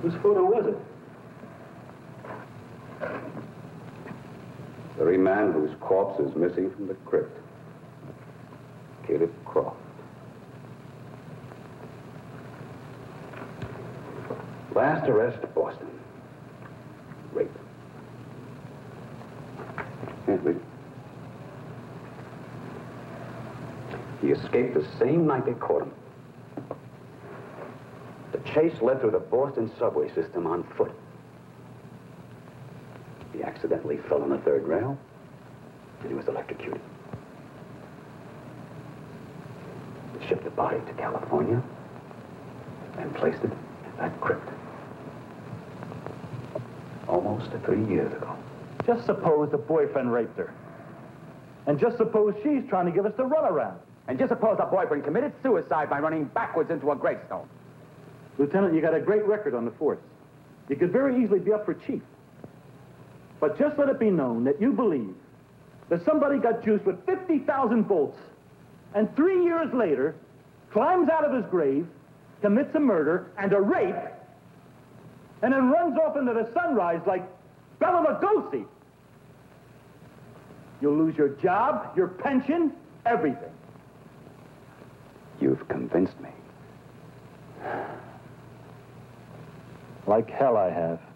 Whose photo was it? The very man whose corpse is missing from the crypt. Caleb Croft. Last arrest, Boston. Rape. Can't read it. He escaped the same night they caught him. The chase led through the Boston subway system on foot. He accidentally fell on the third rail, and he was electrocuted. They shipped the body to California and placed it in that crypt. Almost 3 years ago. Just suppose the boyfriend raped her. And just suppose she's trying to give us the runaround. And just suppose the boyfriend committed suicide by running backwards into a gravestone. Lieutenant, you got a great record on the force. You could very easily be up for chief. But just let it be known that you believe that somebody got juiced with 50,000 volts and 3 years later climbs out of his grave, commits a murder and a rape, and then runs off into the sunrise like Bela Lugosi. You'll lose your job, your pension, everything. You've convinced me. Like hell I have.